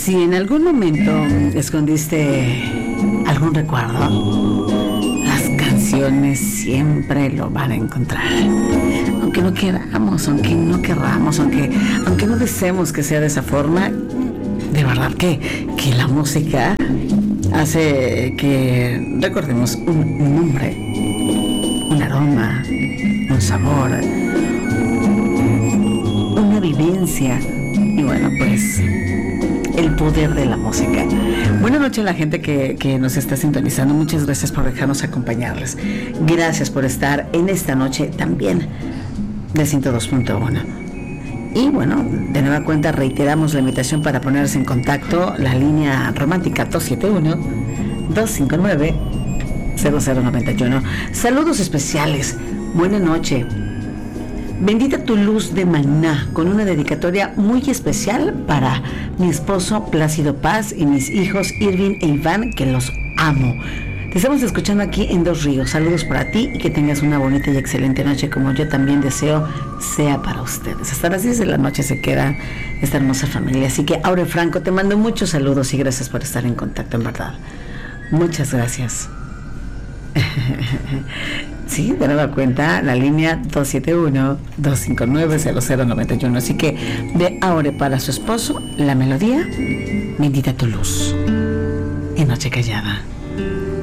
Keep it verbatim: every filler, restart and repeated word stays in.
Si en algún momento escondiste algún recuerdo, las canciones siempre lo van a encontrar. Aunque no queramos, aunque no querramos, aunque, aunque no deseemos que sea de esa forma, de verdad que, que la música hace que recordemos un, un nombre, un aroma, un sabor, una vivencia. Y bueno, pues el poder de la música. Buenas noches a la gente que, que nos está sintonizando. Muchas gracias por dejarnos acompañarles. Gracias por estar en esta noche también de ciento dos punto uno. Y bueno, de nueva cuenta reiteramos la invitación para ponerse en contacto. La línea romántica dos siete uno, dos cinco nueve, cero cero nueve uno. Saludos especiales. Buena noche. Bendita tu luz de maná, con una dedicatoria muy especial para mi esposo Plácido Paz y mis hijos Irving e Iván, que los amo. Te estamos escuchando aquí en Dos Ríos. Saludos para ti y que tengas una bonita y excelente noche, como yo también deseo sea para ustedes. Hasta las diez de la noche se queda esta hermosa familia. Así que, Aure Franco, te mando muchos saludos y gracias por estar en contacto, en verdad. Muchas gracias. Sí, de nueva cuenta, la línea dos siete uno, dos cinco nueve, cero cero nueve uno. Así que de Aure para su esposo, la melodía, bendita tu luz en Noche Callada.